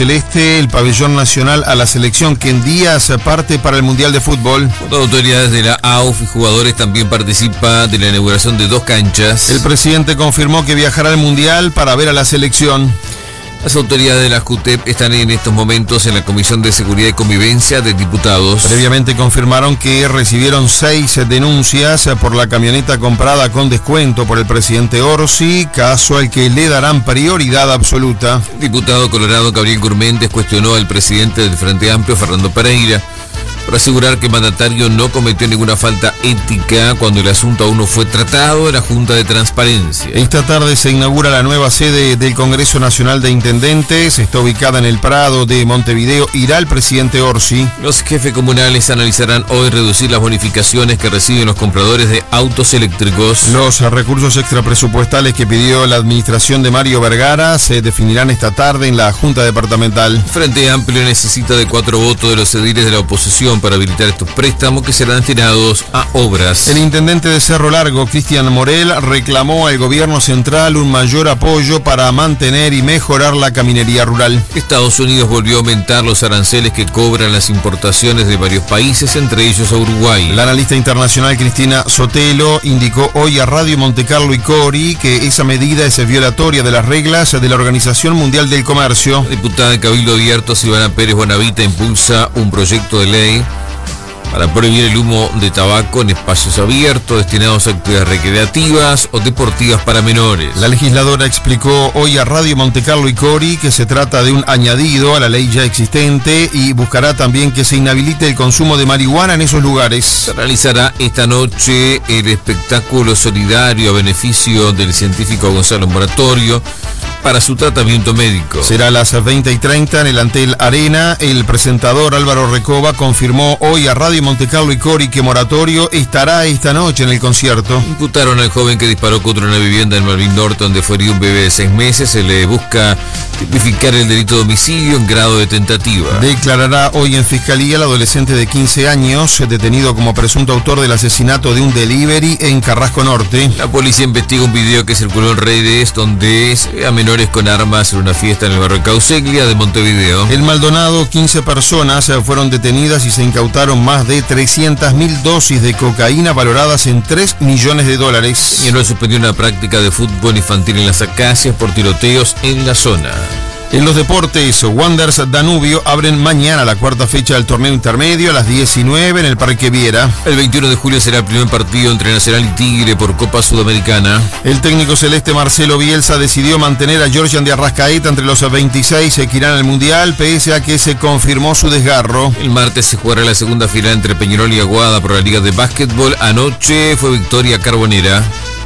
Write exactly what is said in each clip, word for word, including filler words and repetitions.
Celeste, el pabellón nacional a la selección que en días parte para el Mundial de Fútbol. Las autoridades de la A U F y jugadores también participan de la inauguración de dos canchas. El presidente confirmó que viajará al Mundial para ver a la selección. Las autoridades de la JUTEP están en estos momentos en la Comisión de Seguridad y Convivencia de Diputados. Previamente confirmaron que recibieron seis denuncias por la camioneta comprada con descuento por el presidente Orsi, caso al que le darán prioridad absoluta. El diputado colorado Gabriel Gurméndez cuestionó al presidente del Frente Amplio, Fernando Pereira, por asegurar que el mandatario no cometió ninguna falta ética cuando el asunto aún no fue tratado en la Junta de Transparencia. Esta tarde se inaugura la nueva sede del Congreso Nacional de Intendentes. Está ubicada en el Prado de Montevideo. Irá el presidente Orsi. Los jefes comunales analizarán hoy reducir las bonificaciones que reciben los compradores de autos eléctricos. Los recursos extrapresupuestales que pidió la administración de Mario Vergara se definirán esta tarde en la Junta Departamental. Frente Amplio necesita de cuatro votos de los ediles de la oposición para habilitar estos préstamos que serán destinados a obras. El intendente de Cerro Largo, Cristian Morel, reclamó al gobierno central un mayor apoyo para mantener y mejorar la caminería rural. Estados Unidos volvió a aumentar los aranceles que cobran las importaciones de varios países, entre ellos a Uruguay. La analista internacional Cristina Sotelo indicó hoy a Radio Montecarlo y Cori que esa medida es violatoria de las reglas de la Organización Mundial del Comercio. La diputada de Cabildo Abierto, Silvana Pérez Bonavita, impulsa un proyecto de ley para prohibir el humo de tabaco en espacios abiertos destinados a actividades recreativas o deportivas para menores. La legisladora explicó hoy a Radio Montecarlo y Cori que se trata de un añadido a la ley ya existente y buscará también que se inhabilite el consumo de marihuana en esos lugares. Se realizará esta noche el espectáculo solidario a beneficio del científico Gonzalo Moratorio para su tratamiento médico. Será a las veinte y treinta en el Antel Arena. El presentador Álvaro Recoba confirmó hoy a Radio Montecarlo y Cori que Moratorio estará esta noche en el concierto. Imputaron al joven que disparó contra una vivienda en Malvin Norte donde fue herido un bebé de seis meses. Se le busca tipificar el delito de homicidio en grado de tentativa. Declarará hoy en Fiscalía el adolescente de quince años, detenido como presunto autor del asesinato de un delivery en Carrasco Norte. La policía investiga un video que circuló en redes donde se ve a menores con armas en una fiesta en el barrio Cauceglia de Montevideo. En Maldonado, quince personas fueron detenidas y se incautaron más de trescientas mil dosis de cocaína valoradas en tres millones de dólares. Y no suspendió una práctica de fútbol infantil en las Acacias por tiroteos en la zona. En los deportes, Wanderers Danubio abren mañana la cuarta fecha del torneo intermedio a las diecinueve en el Parque Viera. El veintiuno de julio será el primer partido entre Nacional y Tigre por Copa Sudamericana. El técnico celeste Marcelo Bielsa decidió mantener a Georgian de Arrascaeta entre los veintiséis que irán al Mundial, pese a que se confirmó su desgarro. El martes se jugará la segunda final entre Peñarol y Aguada por la Liga de Básquetbol. Anoche fue victoria carbonera.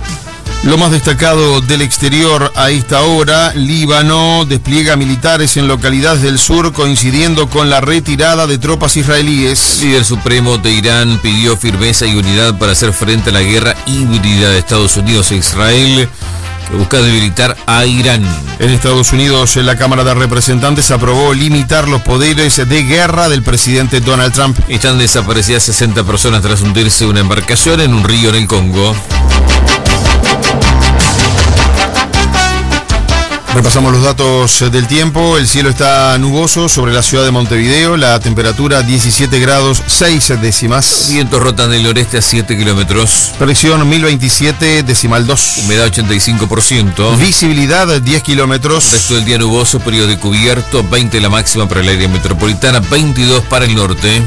Lo más destacado del exterior a esta hora, Líbano despliega militares en localidades del sur coincidiendo con la retirada de tropas israelíes. El líder supremo de Irán pidió firmeza y unidad para hacer frente a la guerra híbrida de Estados Unidos e Israel, que busca debilitar a Irán. En Estados Unidos, la Cámara de Representantes aprobó limitar los poderes de guerra del presidente Donald Trump. Están desaparecidas sesenta personas tras hundirse una embarcación en un río en el Congo. Repasamos los datos del tiempo. El cielo está nuboso sobre la ciudad de Montevideo. La temperatura diecisiete grados seis décimas. Los vientos rotan del noreste a siete kilómetros. Presión mil veintisiete decimal dos. Humedad ochenta y cinco por ciento. Visibilidad diez kilómetros. Resto del día nuboso, periodo de cubierto. veinte la máxima para el área metropolitana, veintidós para el norte.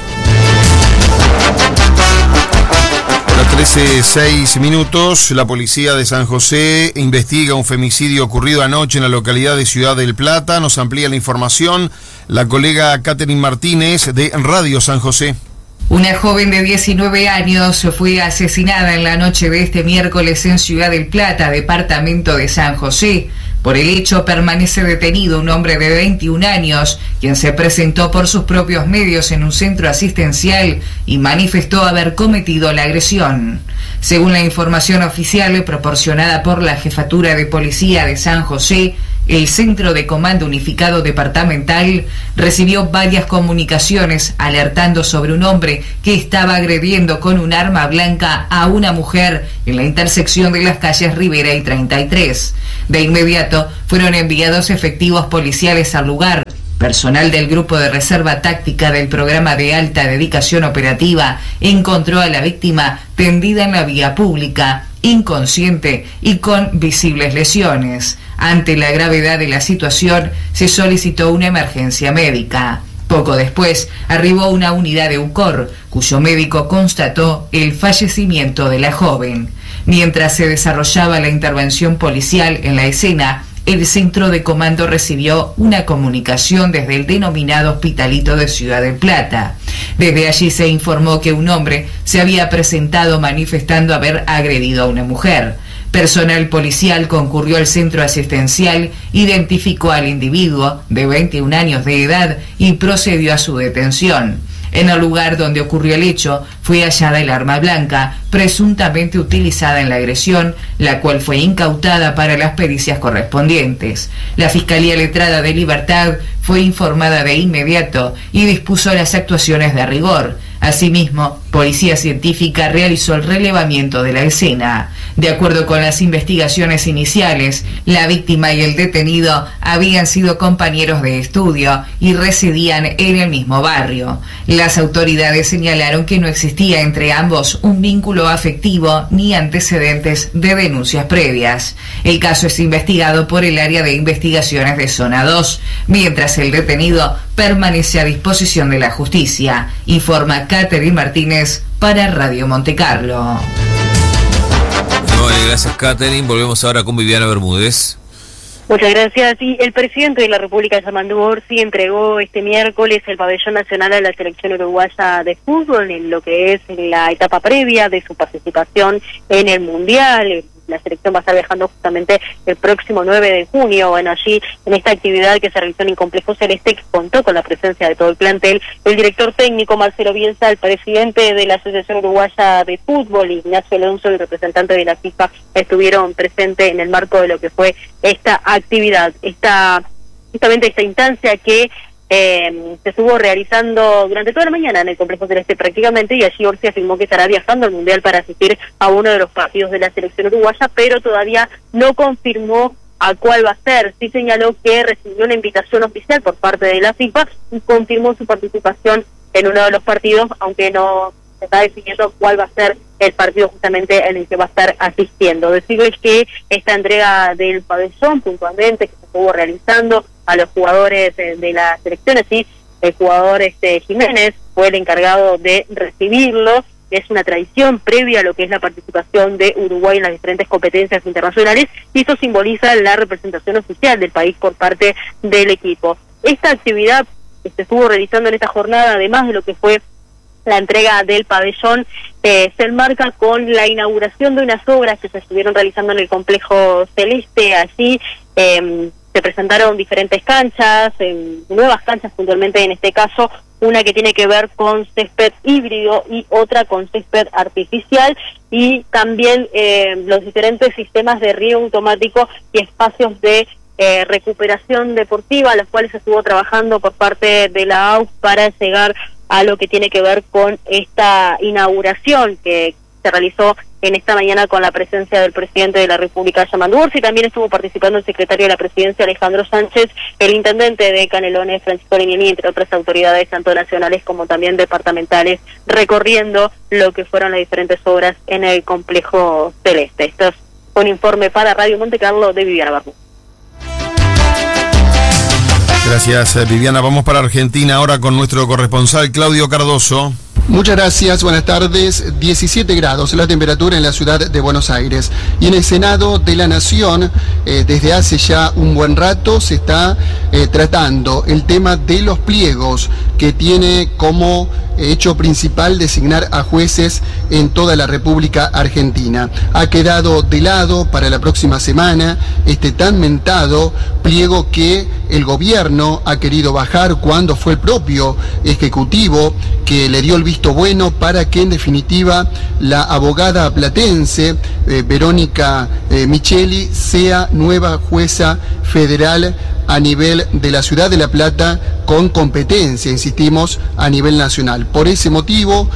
trece, seis minutos, la policía de San José investiga un femicidio ocurrido anoche en la localidad de Ciudad del Plata. Nos amplía la información la colega Catherine Martínez de Radio San José. Una joven de diecinueve años fue asesinada en la noche de este miércoles en Ciudad del Plata, departamento de San José. Por el hecho permanece detenido un hombre de veintiún años, quien se presentó por sus propios medios en un centro asistencial y manifestó haber cometido la agresión. Según la información oficial proporcionada por la Jefatura de Policía de San José, el Centro de Comando Unificado Departamental recibió varias comunicaciones alertando sobre un hombre que estaba agrediendo con un arma blanca a una mujer en la intersección de las calles Rivera y treinta y tres. De inmediato fueron enviados efectivos policiales al lugar, Personal del Grupo de Reserva Táctica del Programa de Alta Dedicación Operativa encontró a la víctima tendida en la vía pública, inconsciente y con visibles lesiones. Ante la gravedad de la situación, se solicitó una emergencia médica. Poco después, arribó una unidad de UCOR, cuyo médico constató el fallecimiento de la joven. Mientras se desarrollaba la intervención policial en la escena, el centro de comando recibió una comunicación desde el denominado Hospitalito de Ciudad del Plata. Desde allí se informó que un hombre se había presentado manifestando haber agredido a una mujer. Personal policial concurrió al centro asistencial, identificó al individuo de veintiún años de edad y procedió a su detención. En el lugar donde ocurrió el hecho fue hallada el arma blanca, presuntamente utilizada en la agresión, la cual fue incautada para las pericias correspondientes. La Fiscalía Letrada de Libertad fue informada de inmediato y dispuso las actuaciones de rigor. Asimismo, Policía Científica realizó el relevamiento de la escena. De acuerdo con las investigaciones iniciales, la víctima y el detenido habían sido compañeros de estudio y residían en el mismo barrio. Las autoridades señalaron que no existía entre ambos un vínculo afectivo ni antecedentes de denuncias previas. El caso es investigado por el Área de Investigaciones de Zona dos, mientras el detenido permanece a disposición de la justicia, informa Catherine Martínez para Radio Monte Carlo. Bueno, gracias, Catherine. Volvemos ahora con Viviana Bermúdez. Muchas gracias. Y el presidente de la República, Yamandu Orsi, entregó este miércoles el pabellón nacional a la selección uruguaya de fútbol en lo que es la etapa previa de su participación en el Mundial. La selección va a estar viajando justamente el próximo nueve de junio. Bueno, allí en esta actividad que se realizó en el Complejo Celeste, que contó con la presencia de todo el plantel, el director técnico Marcelo Bielsa, el presidente de la Asociación Uruguaya de Fútbol, Ignacio Alonso, y el representante de la FIFA estuvieron presentes en el marco de lo que fue esta actividad, esta justamente esta instancia que Eh, se estuvo realizando durante toda la mañana en el Complejo Celeste prácticamente, y allí Orsi afirmó que estará viajando al Mundial para asistir a uno de los partidos de la selección uruguaya, pero todavía no confirmó a cuál va a ser. Sí señaló que recibió una invitación oficial por parte de la FIFA y confirmó su participación en uno de los partidos, aunque no se está definiendo cuál va a ser el partido justamente en el que va a estar asistiendo. Decirles que esta entrega del pabellón puntualmente que se estuvo realizando a los jugadores de, de las selecciones, y el jugador este Jiménez fue el encargado de recibirlo. Es una tradición previa a lo que es la participación de Uruguay en las diferentes competencias internacionales, y eso simboliza la representación oficial del país por parte del equipo. Esta actividad que se estuvo realizando en esta jornada, además de lo que fue la entrega del pabellón, eh, se enmarca con la inauguración de unas obras que se estuvieron realizando en el Complejo Celeste. Allí eh, se presentaron diferentes canchas, eh, nuevas canchas puntualmente en este caso, una que tiene que ver con césped híbrido y otra con césped artificial, y también eh, los diferentes sistemas de riego automático y espacios de eh, recuperación deportiva, los cuales se estuvo trabajando por parte de la A U F para llegar a lo que tiene que ver con esta inauguración que se realizó en esta mañana con la presencia del presidente de la República, Yamandu Orsi. También estuvo participando el secretario de la Presidencia, Alejandro Sánchez, el intendente de Canelones, Francisco Legnini, entre otras autoridades tanto nacionales como también departamentales, recorriendo lo que fueron las diferentes obras en el Complejo Celeste. Esto es un informe para Radio Monte Carlo de Viviana Bermúdez. Gracias, Viviana. Vamos para Argentina ahora con nuestro corresponsal Claudio Cardoso. Muchas gracias, buenas tardes. diecisiete grados la temperatura en la ciudad de Buenos Aires. Y en el Senado de la Nación, eh, desde hace ya un buen rato, se está eh, tratando el tema de los pliegos, que tiene como hecho principal designar a jueces en toda la República Argentina. Ha quedado de lado para la próxima semana este tan mentado pliego que el gobierno ha querido bajar cuando fue el propio Ejecutivo que le dio el visto bueno para que en definitiva la abogada platense eh, Verónica eh, Micheli sea nueva jueza federal a nivel de la ciudad de La Plata, con competencia, insistimos, a nivel nacional. Por ese motivo,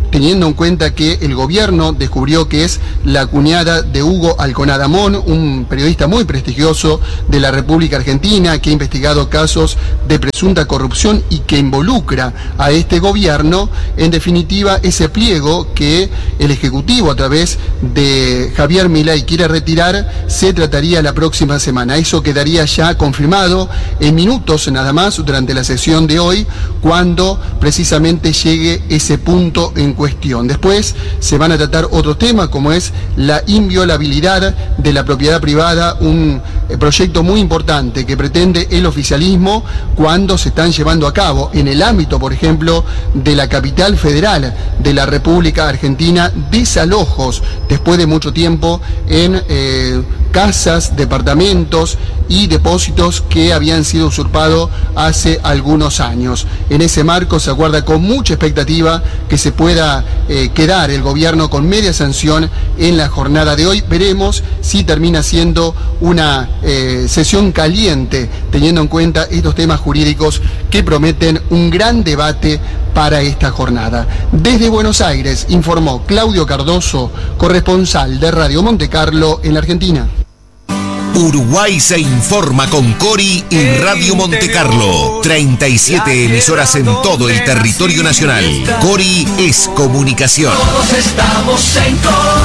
teniendo en cuenta que el gobierno descubrió que es la cuñada de Hugo Alconadamón, un periodista muy prestigioso de la República Argentina, que ha investigado casos de presunta corrupción y que involucra a este gobierno. En definitiva, ese pliego que el Ejecutivo, a través de Javier Milei, quiere retirar, se trataría la próxima semana. Eso quedaría ya confirmado en minutos nada más durante la sesión de hoy, cuando precisamente llegue ese punto en cuestión. Después se van a tratar otros temas, como es la inviolabilidad de la propiedad privada, un proyecto muy importante que pretende el oficialismo cuando se están llevando a cabo en el ámbito, por ejemplo, de la capital federal de la República Argentina, desalojos después de mucho tiempo en eh, casas, departamentos y depósitos que habían sido usurpados hace algunos años. En ese marco se aguarda con mucha expectativa que se pueda eh, quedar el gobierno con media sanción en la jornada de hoy. Veremos si termina siendo una eh, sesión caliente, teniendo en cuenta estos temas jurídicos que prometen un gran debate para esta jornada. Desde Buenos Aires informó Claudio Cardoso, corresponsal de Radio Monte Carlo en la Argentina. Uruguay se informa con Cori y Radio Monte Carlo. treinta y siete emisoras en todo el territorio nacional. Cori es comunicación. Todos estamos en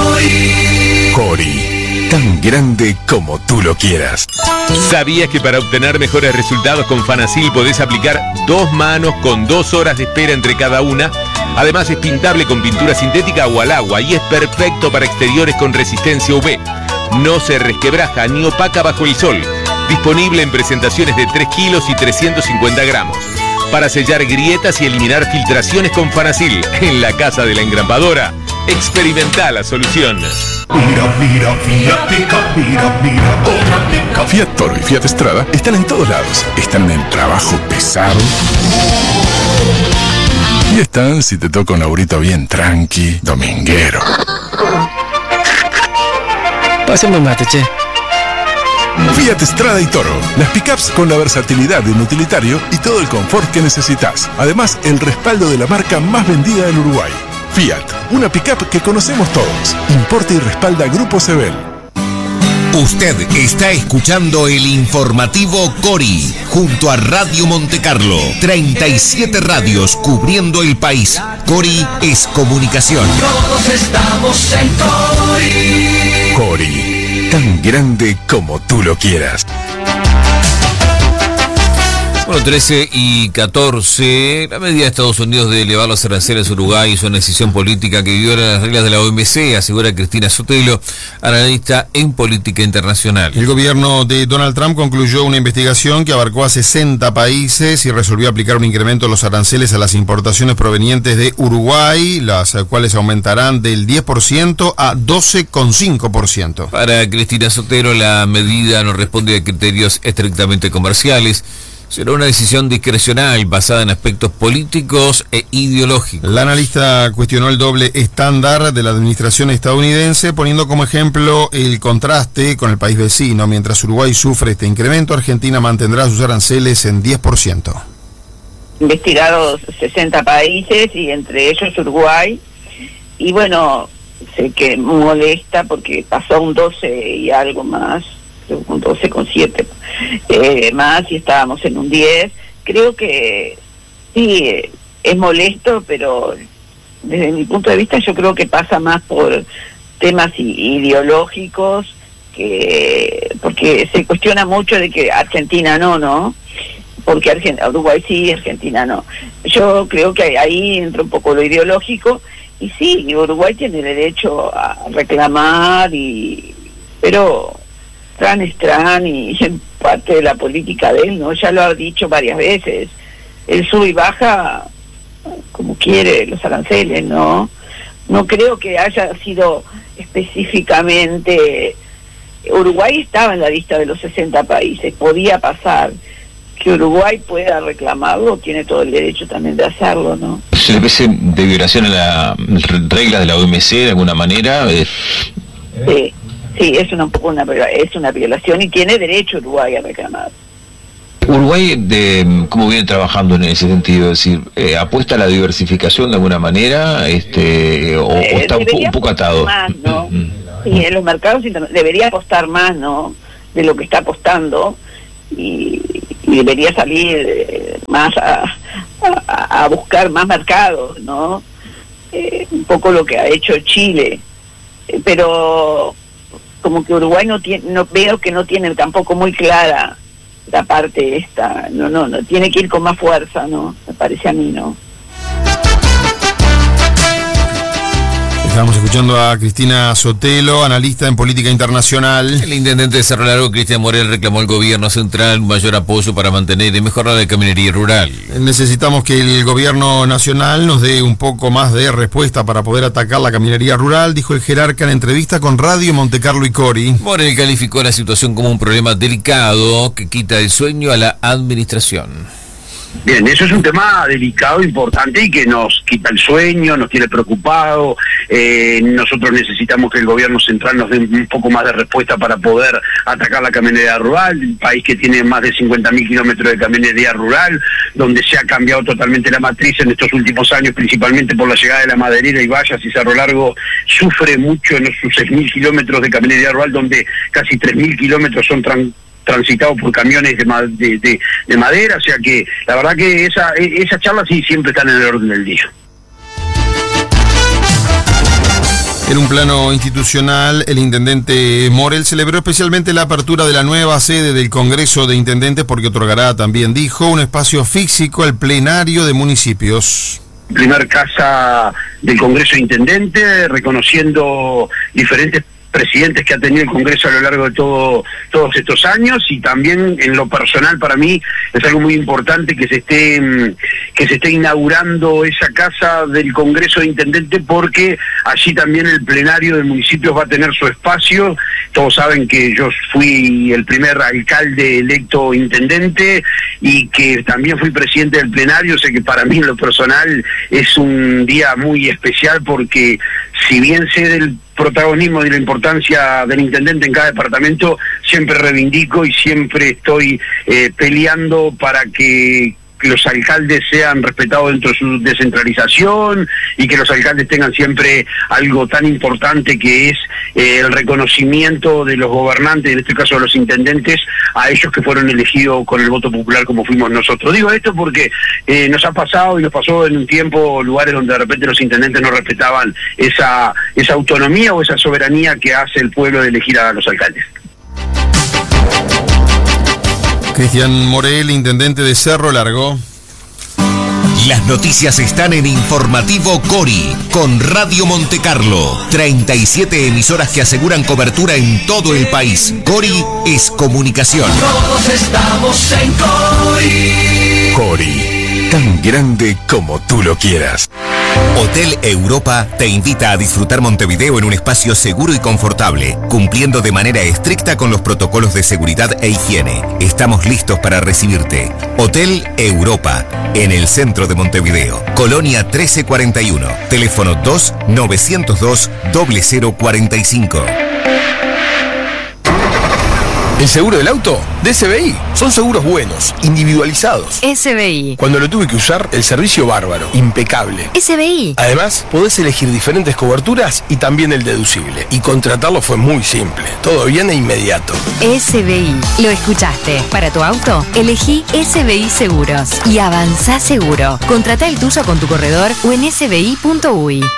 Cori. Cori, tan grande como tú lo quieras. ¿Sabías que para obtener mejores resultados con Fanasil podés aplicar dos manos con dos horas de espera entre cada una? Además es pintable con pintura sintética o al agua y es perfecto para exteriores con resistencia U V. No se resquebraja ni opaca bajo el sol. Disponible en presentaciones de tres kilos y trescientos cincuenta gramos. Para sellar grietas y eliminar filtraciones con Fanasil en la casa de la engrapadora. Experimenta la solución. Mira, mira, Fiat Pickup, mira, mira, otra Pickup. Fiat Toro y Fiat Strada están en todos lados. Están en el trabajo pesado. Y están si te toca un laburito bien tranqui, dominguero. Pásame un mate, che. Fiat Strada y Toro, las pickups con la versatilidad de un utilitario y todo el confort que necesitas. Además, el respaldo de la marca más vendida del Uruguay. Fiat, una pickup que conocemos todos. Importa y respalda Grupo Sebel. Usted está escuchando el informativo Cori, junto a Radio Monte Carlo. treinta y siete radios cubriendo el país. Cori es comunicación. Todos estamos en Cori. Cori, tan grande como tú lo quieras. Bueno, trece y catorce, la medida de Estados Unidos de elevar los aranceles a Uruguay es una decisión política que viola las reglas de la O M C, asegura Cristina Sotelo, analista en política internacional. El gobierno de Donald Trump concluyó una investigación que abarcó a sesenta países y resolvió aplicar un incremento de los aranceles a las importaciones provenientes de Uruguay, las cuales aumentarán del diez por ciento a doce coma cinco por ciento. Para Cristina Sotelo, la medida no responde a criterios estrictamente comerciales. Será una decisión discrecional basada en aspectos políticos e ideológicos. La analista cuestionó el doble estándar de la administración estadounidense, poniendo como ejemplo el contraste con el país vecino. Mientras Uruguay sufre este incremento, Argentina mantendrá sus aranceles en diez por ciento. Investigados sesenta países y entre ellos Uruguay. Y bueno, sé que molesta porque pasó un doce y algo más. Un doce coma siete eh, más y estábamos en un diez. Creo que sí, es molesto, pero desde mi punto de vista yo creo que pasa más por temas ideológicos, que porque se cuestiona mucho de que Argentina no, ¿no? Porque Argentina, Uruguay sí, Argentina no. Yo creo que ahí entra un poco lo ideológico y sí, Uruguay tiene derecho a reclamar, y pero Tran es Tran y en parte de la política de él, ¿no? Ya lo ha dicho varias veces. Él sube y baja como quiere los aranceles, ¿no? No creo que haya sido específicamente... Uruguay estaba en la lista de los sesenta países, podía pasar. Que Uruguay pueda reclamarlo, tiene todo el derecho también de hacerlo, ¿no? ¿Se le parece de violación a las reglas de la O M C de alguna manera? Sí. Sí, es una, un poco una, es una violación y tiene derecho Uruguay a reclamar. Uruguay, de, ¿cómo viene trabajando en ese sentido? Es decir, eh, ¿apuesta a la diversificación de alguna manera este, o, Eh, o está un, po- un poco atado? Más, ¿no? Sí, en los mercados interna- debería apostar más, ¿no? De lo que está apostando y, y debería salir eh, más a, a, a buscar más mercados, ¿no? Eh, un poco lo que ha hecho Chile, eh, pero como que Uruguay no tiene, no veo que no tiene tampoco muy clara la parte esta, no, no, no tiene que ir con más fuerza, ¿no? Me parece a mí, ¿no? Estamos escuchando a Cristina Sotelo, analista en política internacional. El intendente de Cerro Largo, Cristian Morel, reclamó al gobierno central un mayor apoyo para mantener y mejorar la caminería rural. Necesitamos que el gobierno nacional nos dé un poco más de respuesta para poder atacar la caminería rural, dijo el jerarca en entrevista con Radio Montecarlo y Cori. Morel calificó la situación como un problema delicado que quita el sueño a la administración. Bien, eso es un tema delicado, importante y que nos quita el sueño, nos tiene preocupado. Eh, nosotros necesitamos que el gobierno central nos dé un poco más de respuesta para poder atacar la caminería rural, un país que tiene más de cincuenta mil kilómetros de caminería rural, donde se ha cambiado totalmente la matriz en estos últimos años, principalmente por la llegada de la maderera y vallas, y Cerro Largo sufre mucho en sus seis mil kilómetros de caminería rural, donde casi tres mil kilómetros son tran transitados por camiones de, ma de, de, de madera, o sea que la verdad que esa, esa charla sí siempre está en el orden del día. En un plano institucional, el intendente Morel celebró especialmente la apertura de la nueva sede del Congreso de Intendentes porque otorgará, también dijo, un espacio físico al plenario de municipios. Primer casa del Congreso de Intendentes, reconociendo diferentes presidentes que ha tenido el Congreso a lo largo de todo, todos estos años, y también en lo personal para mí es algo muy importante que se esté que se esté inaugurando esa casa del Congreso de Intendentes, porque allí también el plenario de municipios va a tener su espacio. Todos saben que yo fui el primer alcalde electo intendente y que también fui presidente del plenario, o sea que para mí en lo personal es un día muy especial, porque si bien sé del protagonismo y la importancia del intendente en cada departamento, siempre reivindico y siempre estoy eh, peleando para que que los alcaldes sean respetados dentro de su descentralización y que los alcaldes tengan siempre algo tan importante que es eh, el reconocimiento de los gobernantes, en este caso de los intendentes, a ellos que fueron elegidos con el voto popular como fuimos nosotros. Digo esto porque eh, nos ha pasado y nos pasó en un tiempo lugares donde de repente los intendentes no respetaban esa, esa autonomía o esa soberanía que hace el pueblo de elegir a los alcaldes. Cristian Morel, intendente de Cerro Largo. Las noticias están en Informativo Cori, con Radio Montecarlo. treinta y siete emisoras que aseguran cobertura en todo el país. Cori es comunicación. Todos estamos en Cori. Cori, tan grande como tú lo quieras. Hotel Europa te invita a disfrutar Montevideo en un espacio seguro y confortable, cumpliendo de manera estricta con los protocolos de seguridad e higiene. Estamos listos para recibirte. Hotel Europa, en el centro de Montevideo. Colonia trece cuarenta y uno. Teléfono dos nueve cero dos cero cero cuarenta y cinco. ¿El seguro del auto? De S B I. Son seguros buenos, individualizados. S B I. Cuando lo tuve que usar, el servicio bárbaro, impecable. S B I. Además, podés elegir diferentes coberturas y también el deducible. Y contratarlo fue muy simple. Todo bien e inmediato. S B I. Lo escuchaste. Para tu auto, elegí S B I Seguros. Y avanzá seguro. Contratá el tuyo con tu corredor o en s b i punto u y.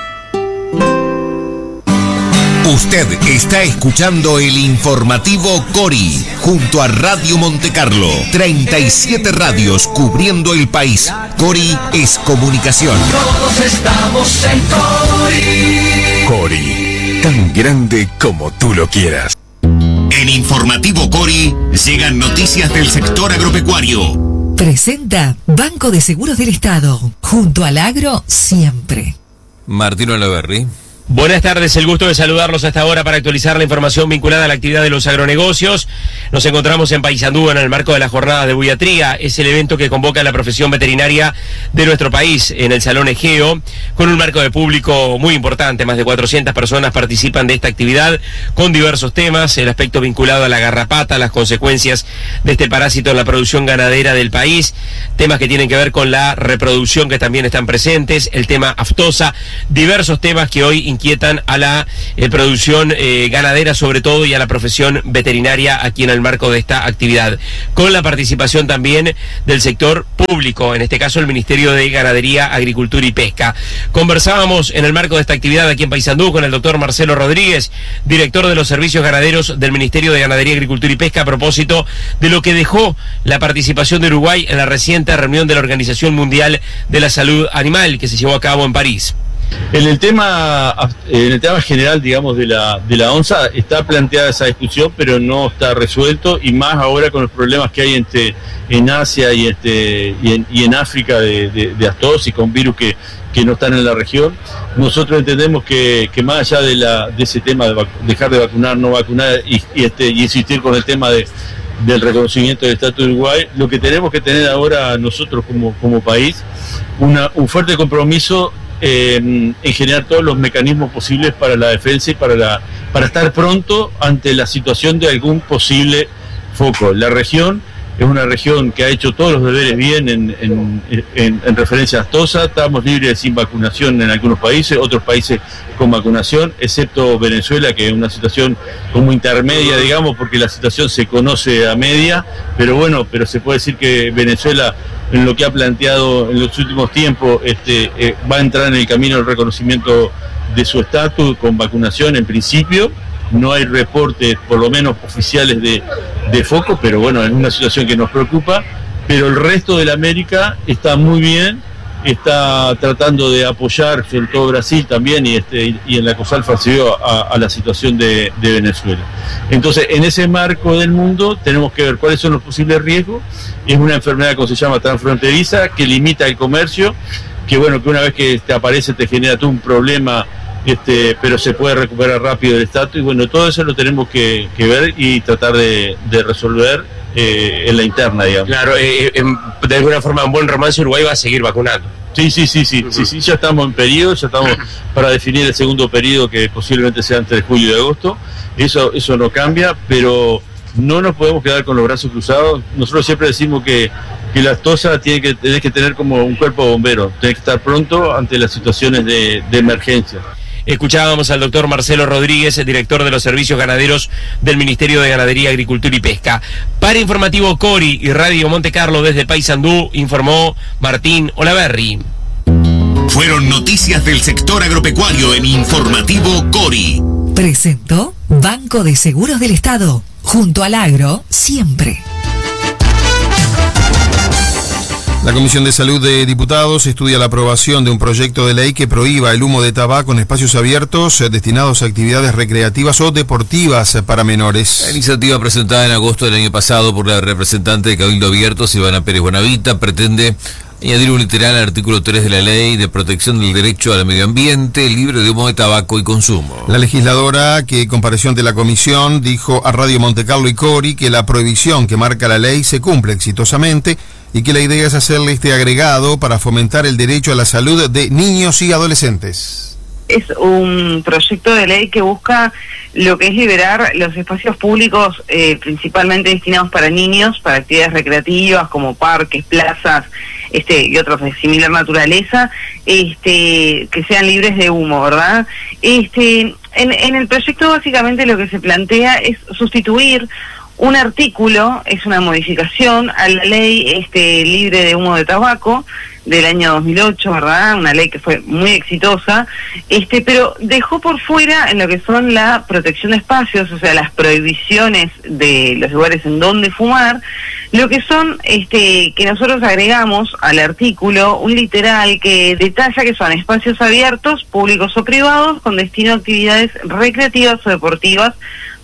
Usted está escuchando el informativo Cori, junto a Radio Montecarlo. treinta y siete radios cubriendo el país. Cori es comunicación. Todos estamos en Cori. Cori, tan grande como tú lo quieras. En Informativo Cori llegan noticias del sector agropecuario. Presenta Banco de Seguros del Estado. Junto al agro, siempre. Martino Olaverri. Buenas tardes, el gusto de saludarlos hasta ahora para actualizar la información vinculada a la actividad de los agronegocios. Nos encontramos en Paysandú en el marco de las jornadas de Buiatría. Es el evento que convoca a la profesión veterinaria de nuestro país en el Salón Egeo, con un marco de público muy importante. Más de cuatrocientas personas participan de esta actividad con diversos temas, el aspecto vinculado a la garrapata, las consecuencias de este parásito en la producción ganadera del país, temas que tienen que ver con la reproducción que también están presentes, el tema aftosa, diversos temas que hoy inquietan a la eh, producción eh, ganadera sobre todo y a la profesión veterinaria aquí en el marco de esta actividad, con la participación también del sector público, en este caso el Ministerio de Ganadería, Agricultura y Pesca. Conversábamos en el marco de esta actividad aquí en Paysandú con el doctor Marcelo Rodríguez, director de los servicios ganaderos del Ministerio de Ganadería, Agricultura y Pesca, a propósito de lo que dejó la participación de Uruguay en la reciente reunión de la Organización Mundial de la Salud Animal que se llevó a cabo en París. En el tema, en el tema general, digamos, de la de la onza, está planteada esa discusión, pero no está resuelto, y más ahora con los problemas que hay entre, en Asia y, este, y, en, y en África de, de, de aftosa y con virus que, que no están en la región. Nosotros entendemos que, que más allá de, la, de ese tema de dejar de vacunar, no vacunar y, y, este, y insistir con el tema de del reconocimiento del estatus de Uruguay, lo que tenemos que tener ahora nosotros como, como país, una, un fuerte compromiso Eh, en generar todos los mecanismos posibles para la defensa y para la para estar pronto ante la situación de algún posible foco. La región es una región que ha hecho todos los deberes bien en, en, en, en referencia a aftosa. Estamos libres sin vacunación en algunos países, otros países con vacunación, excepto Venezuela, que es una situación como intermedia, digamos, porque la situación se conoce a media, pero bueno, pero se puede decir que Venezuela, en lo que ha planteado en los últimos tiempos, este, eh, va a entrar en el camino del reconocimiento de su estatus con vacunación en principio. No hay reportes, por lo menos oficiales, de, de foco, pero bueno, es una situación que nos preocupa. Pero el resto de la América está muy bien, está tratando de apoyar, sobre todo Brasil también, y, este, y en la COSALFA se vio a, a la situación de, de Venezuela. Entonces, en ese marco del mundo tenemos que ver cuáles son los posibles riesgos. Es una enfermedad que se llama transfronteriza, que limita el comercio, que bueno, que una vez que te aparece te genera todo un problema, este, pero se puede recuperar rápido el estatus, y bueno, todo eso lo tenemos que, que ver y tratar de, de resolver eh, en la interna, digamos. Claro, eh, eh, de alguna forma, en buen romance, Uruguay va a seguir vacunando. Sí, sí, sí, sí, uh-huh. sí, sí, ya estamos en periodo, ya estamos para definir el segundo periodo, que posiblemente sea entre julio y agosto. Eso, eso no cambia, pero no nos podemos quedar con los brazos cruzados. Nosotros siempre decimos que, que la aftosa tiene que, tenés que tener como un cuerpo bombero, tenés que estar pronto ante las situaciones de, de emergencia. Escuchábamos al doctor Marcelo Rodríguez, director de los servicios ganaderos del Ministerio de Ganadería, Agricultura y Pesca. Para Informativo Cori y Radio Monte Carlo desde Paysandú, informó Martín Olaverri. Fueron noticias del sector agropecuario en Informativo Cori. Presentó Banco de Seguros del Estado. Junto al agro, siempre. La Comisión de Salud de Diputados estudia la aprobación de un proyecto de ley que prohíba el humo de tabaco en espacios abiertos destinados a actividades recreativas o deportivas para menores. La iniciativa presentada en agosto del año pasado por la representante de Cabildo Abierto, Silvana Pérez Buenavita, pretende añadir un literal al artículo tres de la Ley de Protección del Derecho al Medio Ambiente, libre de humo de tabaco y consumo. La legisladora, que compareció ante la comisión, dijo a Radio Monte Carlo y Cori que la prohibición que marca la ley se cumple exitosamente y que la idea es hacerle este agregado para fomentar el derecho a la salud de niños y adolescentes. Es un proyecto de ley que busca lo que es liberar los espacios públicos eh, principalmente destinados para niños, para actividades recreativas como parques, plazas este, y otros de similar naturaleza, este, que sean libres de humo, ¿verdad? Este, en, en el proyecto básicamente lo que se plantea es sustituir un artículo, es una modificación a la ley este, libre de humo de tabaco del año dos mil ocho, ¿verdad? Una ley que fue muy exitosa, este, pero dejó por fuera en lo que son la protección de espacios, o sea, las prohibiciones de los lugares en donde fumar, lo que son, este, que nosotros agregamos al artículo un literal que detalla que son espacios abiertos, públicos o privados, con destino a actividades recreativas o deportivas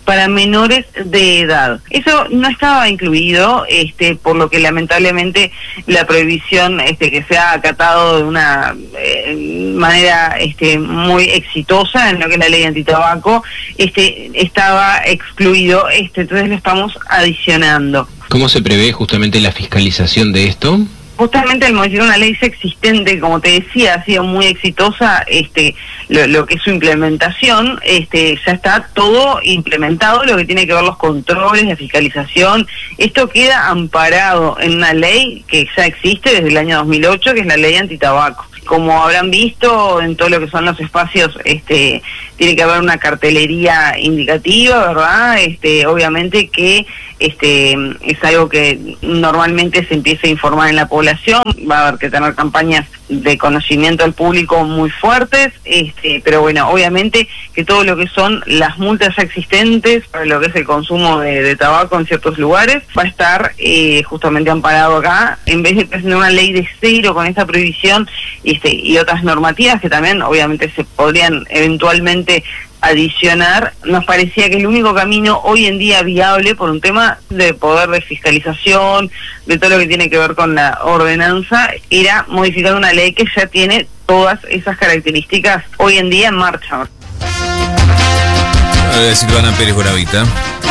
para menores de edad. Eso no estaba incluido, este, por lo que lamentablemente la prohibición este, que se ha acatado de una eh, manera este, muy exitosa en lo que es la ley antitabaco, este, estaba excluido, este, entonces lo estamos adicionando. ¿Cómo se prevé justamente la fiscalización de esto? Justamente al modificar una ley existente, como te decía, ha sido muy exitosa, este, lo, lo que es su implementación, este, ya está todo implementado, lo que tiene que ver los controles, la fiscalización, esto queda amparado en una ley que ya existe desde el año dos mil ocho, que es la ley antitabaco. Como habrán visto, en todo lo que son los espacios, este, tiene que haber una cartelería indicativa, ¿verdad? Este, obviamente que este es algo que normalmente se empieza a informar en la población, va a haber que tener campañas de conocimiento al público muy fuertes, este, pero bueno, obviamente que todo lo que son las multas ya existentes para lo que es el consumo de, de tabaco en ciertos lugares va a estar eh, justamente amparado acá, en vez de presentar una ley de cero con esta prohibición este, y otras normativas que también obviamente se podrían eventualmente adicionar. Nos parecía que el único camino hoy en día viable, por un tema de poder de fiscalización, de todo lo que tiene que ver con la ordenanza, era modificar una ley que ya tiene todas esas características hoy en día en marcha. Hola, Silvana Pérez Bonavita.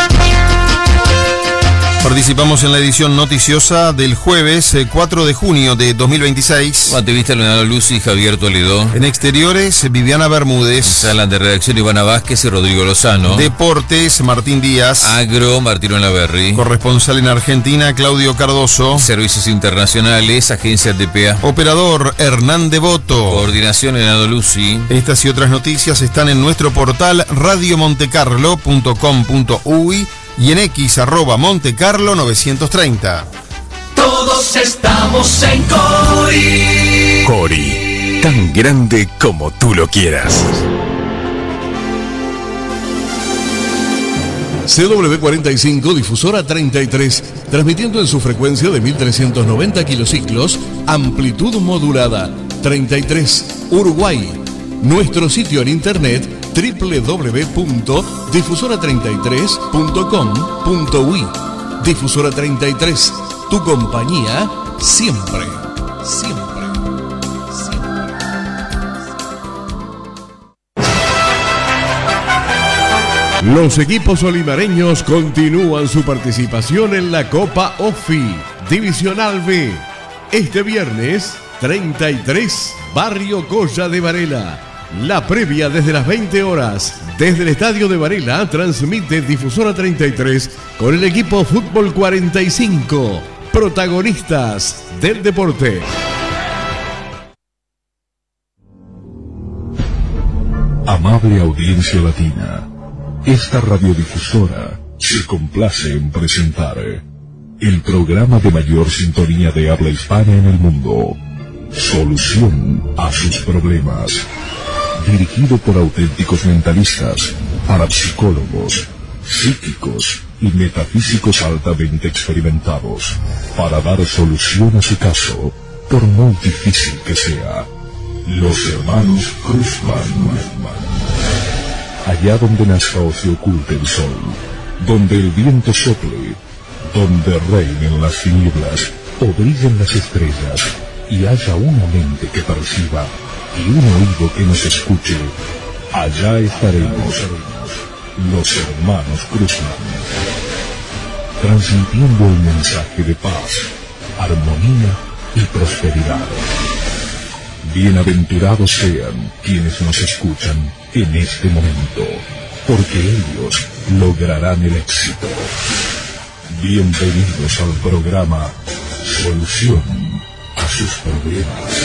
Participamos en la edición noticiosa del jueves eh, cuatro de junio de dos mil veintiséis. Activista Leonardo Luz y Javier Toledo. En exteriores, Viviana Bermúdez. Sala de redacción, Ivana Vázquez y Rodrigo Lozano. Deportes, Martín Díaz. Agro, Martino Laverri. Corresponsal en Argentina, Claudio Cardoso. Servicios internacionales, Agencia T P A. Operador, Hernán Devoto. Coordinación, Leonardo Lucy. Estas y otras noticias están en nuestro portal radio montecarlo punto com punto uy y en X, arroba Montecarlo novecientos treinta. Todos estamos en Cori. Cori, tan grande como tú lo quieras. C W cuarenta y cinco, difusora treinta y tres, transmitiendo en su frecuencia de mil trescientos noventa kilociclos, amplitud modulada, treinta y tres, Uruguay. Nuestro sitio en internet doble u doble u doble u punto difusora treinta y tres punto com punto uy. Difusora treinta y tres, tu compañía siempre, siempre, siempre. Los equipos olimareños continúan su participación en la Copa OFI Divisional B. Este viernes, treinta y tres, Barrio Colla de Varela. La previa desde las veinte horas, desde el Estadio de Varela, transmite Difusora treinta y tres con el equipo Fútbol cuarenta y cinco, protagonistas del deporte. Amable audiencia latina, esta radiodifusora se complace en presentar el programa de mayor sintonía de habla hispana en el mundo, Solución a sus problemas. Dirigido por auténticos mentalistas, parapsicólogos, psíquicos y metafísicos altamente experimentados, para dar solución a su caso, por muy difícil que sea. Los hermanos Cruzman. Allá donde nazca o se oculte el sol, donde el viento sople, donde reinen las tinieblas o brillen las estrellas, y haya una mente que perciba y un oído que nos escuche, allá estaremos, los hermanos Cruzman, transmitiendo el mensaje de paz, armonía y prosperidad. Bienaventurados sean quienes nos escuchan en este momento, porque ellos lograrán el éxito. Bienvenidos al programa Solución a sus problemas.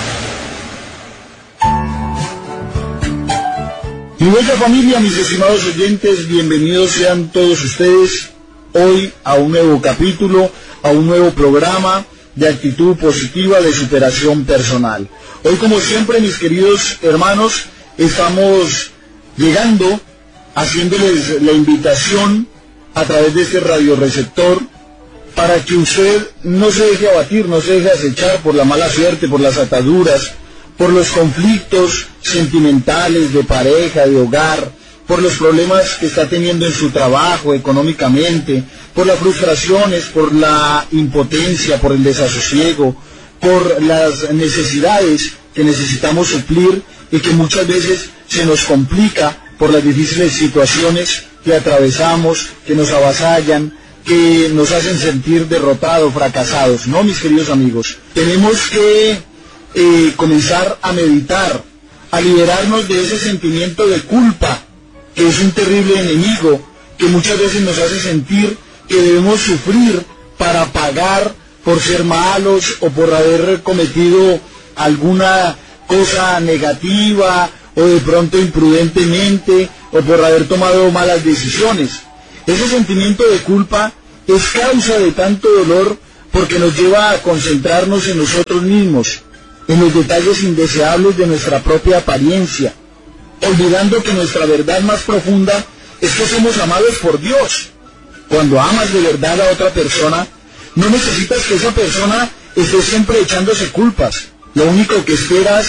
Mi bella familia, mis estimados oyentes, bienvenidos sean todos ustedes hoy a un nuevo capítulo, a un nuevo programa de actitud positiva de superación personal. Hoy, como siempre, mis queridos hermanos, estamos llegando, haciéndoles la invitación a través de este radioreceptor para que usted no se deje abatir, no se deje acechar por la mala suerte, por las ataduras, por los conflictos sentimentales, de pareja, de hogar, por los problemas que está teniendo en su trabajo, económicamente, por las frustraciones, por la impotencia, por el desasosiego, por las necesidades que necesitamos suplir y que muchas veces se nos complica por las difíciles situaciones que atravesamos, que nos avasallan, que nos hacen sentir derrotados, fracasados. No, mis queridos amigos, tenemos que eh, comenzar a meditar, a liberarnos de ese sentimiento de culpa, que es un terrible enemigo, que muchas veces nos hace sentir que debemos sufrir para pagar por ser malos o por haber cometido alguna cosa negativa o de pronto imprudentemente o por haber tomado malas decisiones. Ese sentimiento de culpa es causa de tanto dolor porque nos lleva a concentrarnos en nosotros mismos, en los detalles indeseables de nuestra propia apariencia, olvidando que nuestra verdad más profunda es que somos amados por Dios. Cuando amas de verdad a otra persona, no necesitas que esa persona esté siempre echándose culpas. Lo único que esperas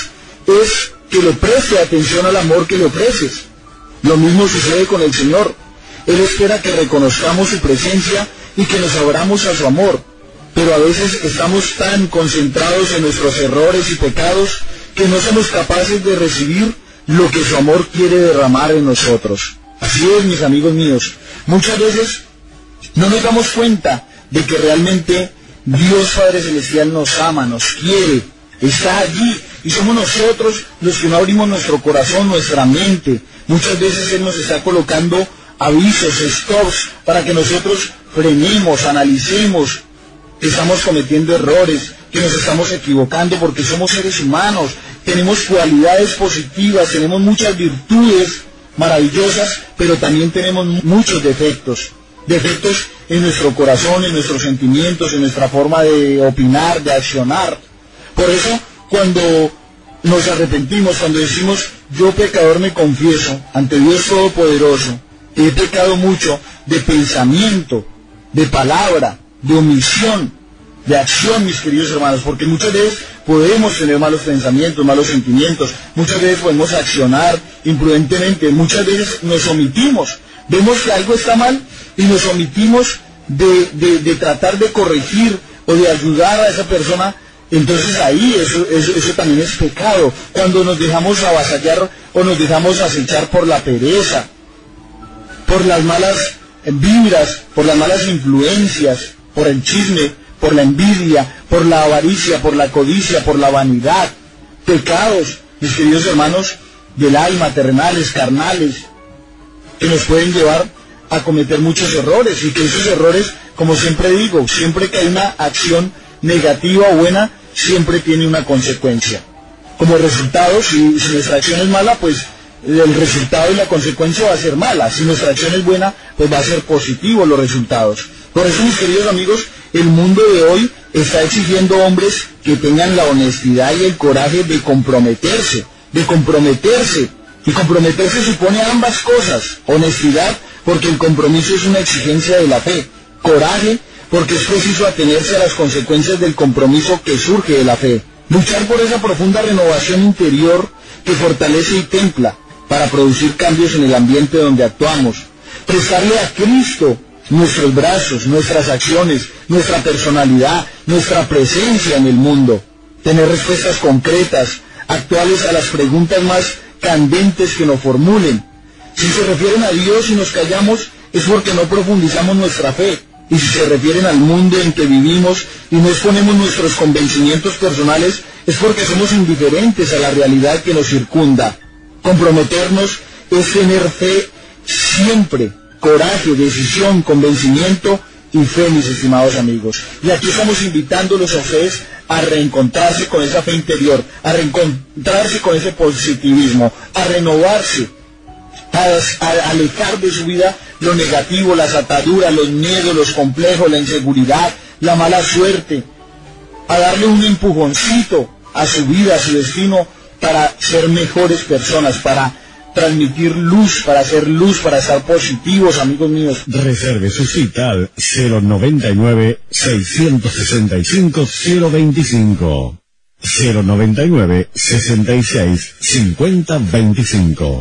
es que le preste atención al amor que le ofreces. Lo mismo sucede con el Señor. Él espera que reconozcamos su presencia y que nos abramos a su amor. Pero a veces estamos tan concentrados en nuestros errores y pecados que no somos capaces de recibir lo que su amor quiere derramar en nosotros. Así es, mis amigos míos. Muchas veces no nos damos cuenta de que realmente Dios Padre Celestial nos ama, nos quiere, está allí, y somos nosotros los que no abrimos nuestro corazón, nuestra mente. Muchas veces Él nos está colocando avisos, stops, para que nosotros frenemos, analicemos que estamos cometiendo errores, que nos estamos equivocando, porque somos seres humanos, tenemos cualidades positivas, tenemos muchas virtudes maravillosas, pero también tenemos muchos defectos. Defectos en nuestro corazón, en nuestros sentimientos, en nuestra forma de opinar, de accionar. Por eso, cuando nos arrepentimos, cuando decimos, yo pecador me confieso ante Dios Todopoderoso, he pecado mucho de pensamiento, de palabra, de omisión, de acción, mis queridos hermanos, porque muchas veces podemos tener malos pensamientos, malos sentimientos, muchas veces podemos accionar imprudentemente, muchas veces nos omitimos, vemos que algo está mal y nos omitimos de, de, de tratar de corregir o de ayudar a esa persona. Entonces ahí eso, eso, eso también es pecado, cuando nos dejamos avasallar o nos dejamos acechar por la pereza, por las malas vibras, por las malas influencias, por el chisme, por la envidia, por la avaricia, por la codicia, por la vanidad. Pecados, mis queridos hermanos, del alma, terrenales, carnales, que nos pueden llevar a cometer muchos errores, y que esos errores, como siempre digo, siempre que hay una acción negativa o buena, siempre tiene una consecuencia. Como resultado, si, si nuestra acción es mala, pues el resultado y la consecuencia va a ser mala. Si nuestra acción es buena, pues va a ser positivo los resultados. Por eso, mis queridos amigos, el mundo de hoy está exigiendo hombres que tengan la honestidad y el coraje de comprometerse, de comprometerse. Y comprometerse supone ambas cosas: honestidad, porque el compromiso es una exigencia de la fe; coraje, porque es preciso atenerse a las consecuencias del compromiso que surge de la fe. Luchar por esa profunda renovación interior que fortalece y templa para producir cambios en el ambiente donde actuamos. Prestarle a Cristo nuestros brazos, nuestras acciones, nuestra personalidad, nuestra presencia en el mundo. Tener respuestas concretas, actuales a las preguntas más candentes que nos formulen. Si se refieren a Dios y nos callamos, es porque no profundizamos nuestra fe. Y si se refieren al mundo en que vivimos y no exponemos nuestros convencimientos personales, es porque somos indiferentes a la realidad que nos circunda. Comprometernos es tener fe siempre, coraje, decisión, convencimiento y fe, mis estimados amigos. Y aquí estamos invitándolos a ustedes a reencontrarse con esa fe interior, a reencontrarse con ese positivismo, a renovarse, a, a alejar de su vida lo negativo, las ataduras, los miedos, los complejos, la inseguridad, la mala suerte, a darle un empujoncito a su vida, a su destino, para ser mejores personas, para transmitir luz, para hacer luz, para estar positivos, amigos míos. Reserve su cita al cero noventa y nueve, seiscientos sesenta y cinco, cero veinticinco. cero noventa y nueve, sesenta y seis, cincuenta veinticinco.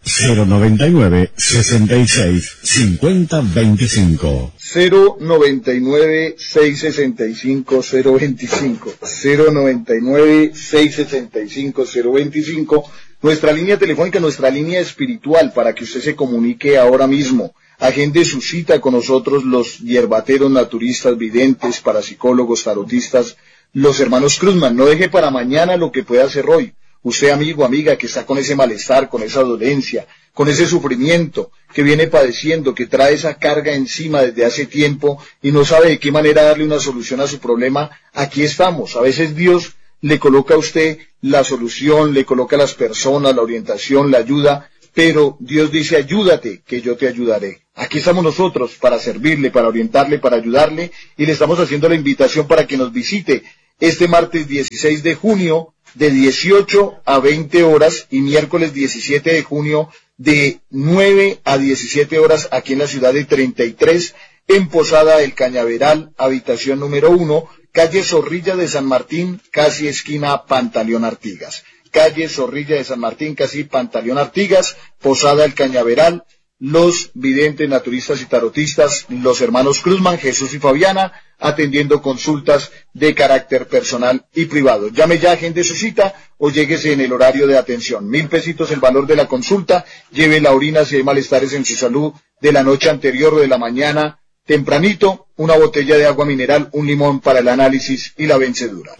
cero noventa y nueve, sesenta y seis, cincuenta veinticinco. cero noventa y nueve, seiscientos sesenta y cinco, cero veinticinco. cero noventa y nueve, seiscientos sesenta y cinco, cero veinticinco. Nuestra línea telefónica, nuestra línea espiritual para que usted se comunique ahora mismo. Agende su cita con nosotros, los hierbateros, naturistas, videntes, parapsicólogos, tarotistas, los hermanos Cruzman. No deje para mañana lo que puede hacer hoy. Usted, amigo, amiga, que está con ese malestar, con esa dolencia, con ese sufrimiento que viene padeciendo, que trae esa carga encima desde hace tiempo y no sabe de qué manera darle una solución a su problema, aquí estamos. A veces Dios le coloca a usted la solución, le coloca a las personas, la orientación, la ayuda, pero Dios dice, ayúdate, que yo te ayudaré. Aquí estamos nosotros para servirle, para orientarle, para ayudarle, y le estamos haciendo la invitación para que nos visite este martes dieciséis de junio, de dieciocho a veinte horas, y miércoles diecisiete de junio de nueve a diecisiete horas aquí en la ciudad de treinta y tres, en Posada del Cañaveral, habitación número uno, calle Zorrilla de San Martín, casi esquina Pantaleón Artigas. Calle Zorrilla de San Martín, casi Pantaleón Artigas, Posada del Cañaveral, los videntes, naturistas y tarotistas, los hermanos Cruzman, Jesús y Fabiana, atendiendo consultas de carácter personal y privado. Llame ya, agende su cita o lléguese en el horario de atención. Mil pesitos el valor de la consulta, lleve la orina si hay malestares en su salud de la noche anterior o de la mañana tempranito, una botella de agua mineral, un limón para el análisis y la vencedura.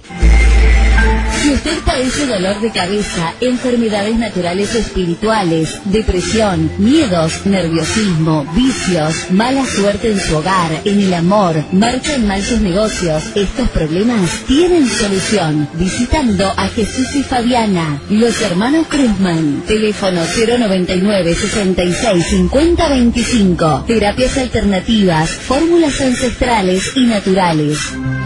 Si usted padece dolor de cabeza, enfermedades naturales o espirituales, depresión, miedos, nerviosismo, vicios, mala suerte en su hogar, en el amor, marchan mal sus negocios, estos problemas tienen solución visitando a Jesús y Fabiana, los hermanos Cruzman. Teléfono cero noventa y nueve, sesenta y seis, cincuenta veinticinco. Terapias alternativas, fórmulas ancestrales y naturales.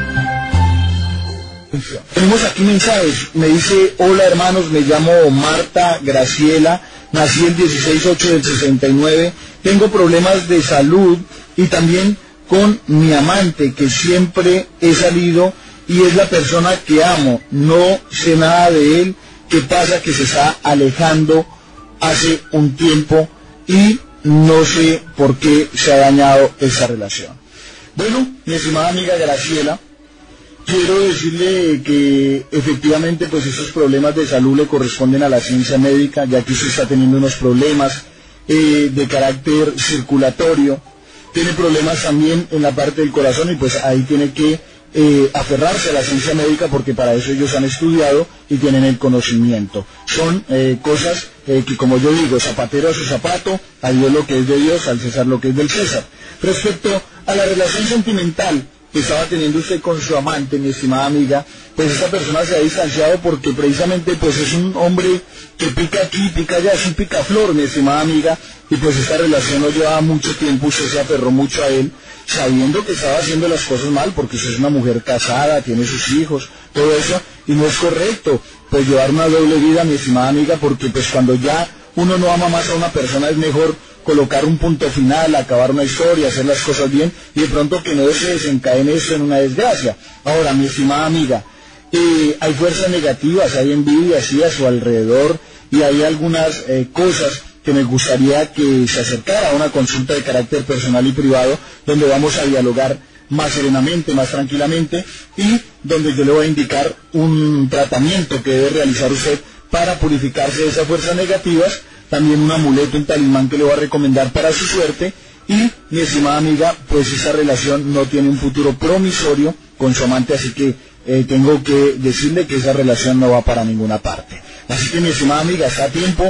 Tenemos aquí mensajes, me dice, hola hermanos, me llamo Marta Graciela, nací el dieciséis ocho del sesenta y nueve, tengo problemas de salud y también con mi amante que siempre he salido y es la persona que amo, no sé nada de él, ¿qué pasa? Que se está alejando hace un tiempo y no sé por qué se ha dañado esa relación. Bueno, mi estimada amiga Graciela, quiero decirle que efectivamente pues esos problemas de salud le corresponden a la ciencia médica, ya que usted está teniendo unos problemas eh, de carácter circulatorio, tiene problemas también en la parte del corazón y pues ahí tiene que eh, aferrarse a la ciencia médica porque para eso ellos han estudiado y tienen el conocimiento. Son eh, cosas eh, que, como yo digo, zapatero a su zapato, a Dios lo que es de Dios, al César lo que es del César. Respecto a la relación sentimental que estaba teniendo usted con su amante, mi estimada amiga, pues esta persona se ha distanciado porque precisamente pues es un hombre que pica aquí, pica allá, es un picaflor, mi estimada amiga, y pues esta relación no llevaba mucho tiempo, usted se aferró mucho a él, sabiendo que estaba haciendo las cosas mal, porque usted es una mujer casada, tiene sus hijos, todo eso, y no es correcto, pues llevar una doble vida, mi estimada amiga, porque pues cuando ya uno no ama más a una persona es mejor colocar un punto final, acabar una historia, hacer las cosas bien y de pronto que no se desencadene esto en una desgracia. Ahora, mi estimada amiga, eh, hay fuerzas negativas, hay envidia así a su alrededor y hay algunas eh, cosas que me gustaría que se acercara a una consulta de carácter personal y privado donde vamos a dialogar más serenamente, más tranquilamente y donde yo le voy a indicar un tratamiento que debe realizar usted para purificarse de esas fuerzas negativas, también un amuleto, un talismán que le voy a recomendar para su suerte y, mi estimada amiga, pues esa relación no tiene un futuro promisorio con su amante, así que eh, tengo que decirle que esa relación no va para ninguna parte. Así que, mi estimada amiga, está a tiempo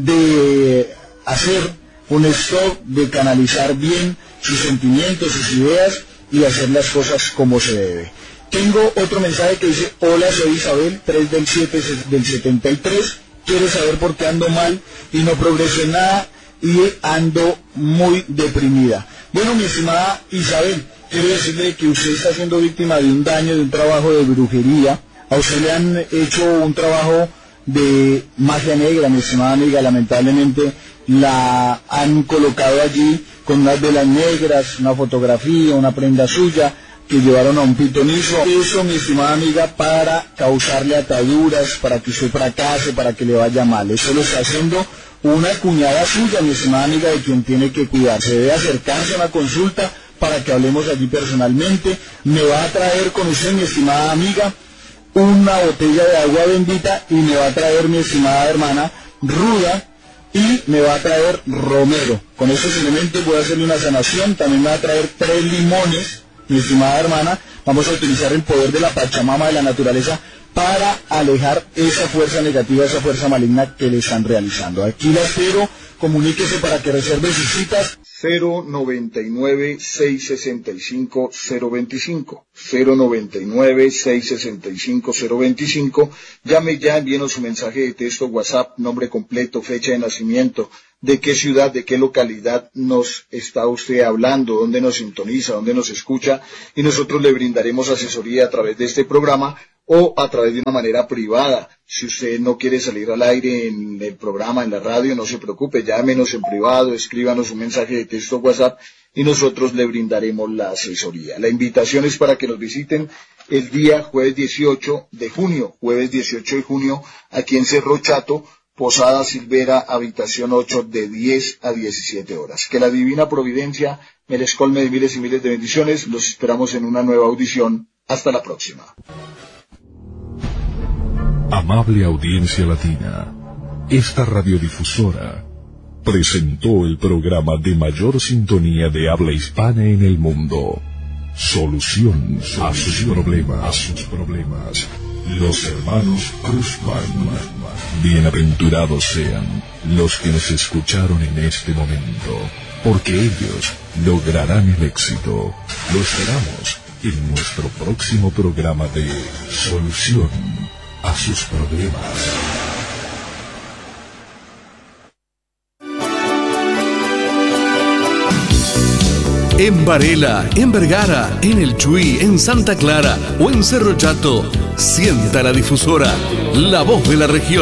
de hacer un stop, de canalizar bien sus sentimientos, sus ideas y hacer las cosas como se debe. Tengo otro mensaje que dice, hola, soy Isabel, tres del siete del setenta y tres, quiero saber por qué ando mal y no progreso en nada y ando muy deprimida. Bueno, mi estimada Isabel, quiero decirle que usted está siendo víctima de un daño, de un trabajo de brujería. A usted le han hecho un trabajo de magia negra, mi estimada amiga, lamentablemente la han colocado allí con unas velas negras, una fotografía, una prenda suya, que llevaron a un pitonizo. Eso, mi estimada amiga, para causarle ataduras, para que usted fracase, para que le vaya mal. Eso lo está haciendo una cuñada suya, mi estimada amiga, de quien tiene que cuidarse. Debe acercarse a una consulta para que hablemos allí personalmente. Me va a traer con usted, mi estimada amiga, una botella de agua bendita, y me va a traer, mi estimada hermana, ruda, y me va a traer romero. Con estos elementos voy a hacerle una sanación. También me va a traer tres limones, mi estimada hermana. Vamos a utilizar el poder de la Pachamama, de la naturaleza, para alejar esa fuerza negativa, esa fuerza maligna que le están realizando. Aquí la espero, comuníquese para que reserve sus citas. cero noventa y nueve, seiscientos sesenta y cinco, cero veinticinco, cero noventa y nueve, seiscientos sesenta y cinco, cero veinticinco. Llame ya, envíenos su mensaje de texto, WhatsApp, nombre completo, fecha de nacimiento, de qué ciudad, de qué localidad nos está usted hablando, dónde nos sintoniza, dónde nos escucha, y nosotros le brindaremos asesoría a través de este programa o a través de una manera privada. Si usted no quiere salir al aire en el programa, en la radio, no se preocupe, llámenos en privado, escríbanos un mensaje de texto WhatsApp y nosotros le brindaremos la asesoría. La invitación es para que nos visiten el día jueves dieciocho de junio, jueves dieciocho de junio, aquí en Cerro Chato, Posada Silvera, habitación ocho, de diez a diecisiete horas. Que la divina providencia me les colme de miles y miles de bendiciones. Los esperamos en una nueva audición. Hasta la próxima. Amable audiencia latina, esta radiodifusora presentó el programa de mayor sintonía de habla hispana en el mundo. Solución a sus problemas, a sus problemas. Los hermanos Cruzman. Bienaventurados sean los que nos escucharon en este momento, porque ellos lograrán el éxito. Lo esperamos en nuestro próximo programa de Solución a sus problemas. En Varela, en Vergara, en El Chuy, en Santa Clara o en Cerro Chato, sienta la difusora, la voz de la región.